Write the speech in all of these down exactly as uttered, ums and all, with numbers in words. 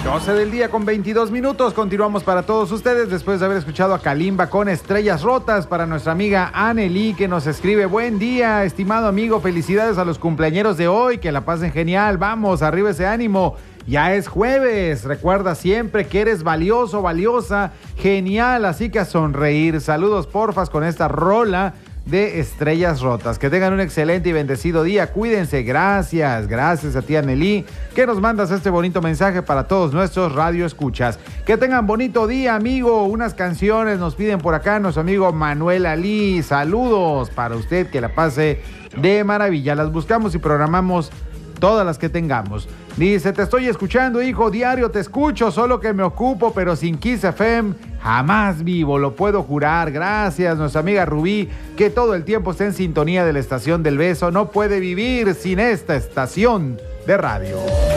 doce del día con veintidós minutos. Continuamos para todos ustedes después de haber escuchado a Kalimba con Estrellas Rotas. Para nuestra amiga Anneli, que nos escribe: buen día, estimado amigo, felicidades a los cumpleañeros de hoy, que la pasen genial, vamos, arriba ese ánimo. Ya es jueves, recuerda siempre que eres valioso, valiosa, genial, así que a sonreír. Saludos porfas con esta rola de Estrellas Rotas. Que tengan un excelente y bendecido día. Cuídense. Gracias. Gracias a ti, Anneli, que nos mandas este bonito mensaje para todos nuestros radioescuchas. Que tengan bonito día, amigo. Unas canciones nos piden por acá nuestro amigo Manuel Ali. Saludos para usted, que la pase de maravilla. Las buscamos y programamos todas las que tengamos. Dice: te estoy escuchando, hijo, diario te escucho, solo que me ocupo, pero sin Kiss F M jamás vivo, lo puedo jurar. Gracias, nuestra amiga Rubí, que todo el tiempo está en sintonía de la estación del beso. No puede vivir sin esta estación de radio.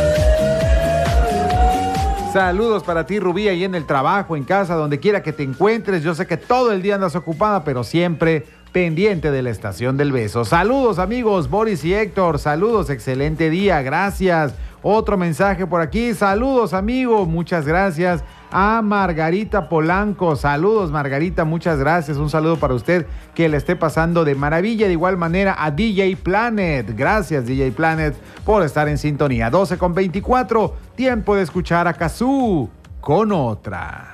Saludos para ti, Rubí, ahí en el trabajo, en casa, donde quiera que te encuentres. Yo sé que todo el día andas ocupada, pero siempre pendiente de la estación del beso. Saludos, amigos, Boris y Héctor. Saludos, excelente día, gracias. Otro mensaje por aquí. Saludos, amigo, muchas gracias. A Margarita Polanco. Saludos, Margarita, muchas gracias. Un saludo para usted, que le esté pasando de maravilla. De igual manera a D J Planet. Gracias, D J Planet, por estar en sintonía. doce con veinticuatro. Tiempo de escuchar a Kazoo con Otra.